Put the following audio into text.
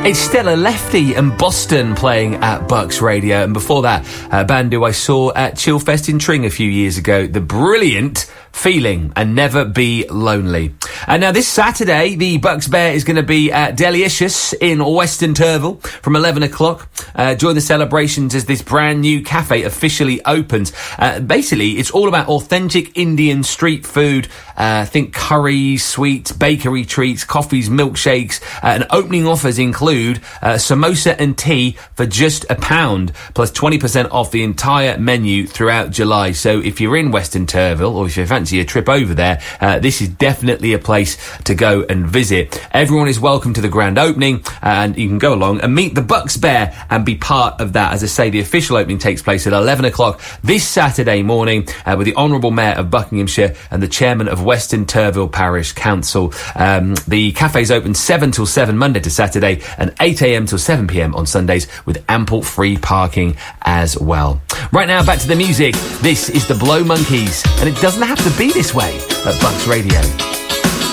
It's Stella Lefty and Boston playing at Bucks Radio. And before that, a band who I saw at Chillfest in Tring a few years ago, the brilliant Feeling and Never Be Lonely. And now this Saturday, the Bucks Bear is going to be at Delicious in Weston Turville from 11 o'clock. Join the celebrations as this brand new cafe officially opens. Basically, it's all about authentic Indian street food. Think curries, sweets, bakery treats, coffees, milkshakes. And opening offers include samosa and tea for just £1, plus 20% off the entire menu throughout July. So if you're in Weston Turville, or if you fancy a trip over there, this is definitely a place to go and visit. Everyone is welcome to the grand opening, and you can go along and meet the Bucks Bear and be part of that. As I say, the official opening takes place at 11 o'clock this Saturday morning with the Honourable Mayor of Buckinghamshire and the Chairman of Weston Turville Parish Council. The cafe's open 7 till 7 Monday to Saturday and 8 a.m. till 7 p.m. on Sundays, with ample free parking as well. Right now, back to the music. This is the Blow Monkeys, and it doesn't have to be this way at Bucks Radio.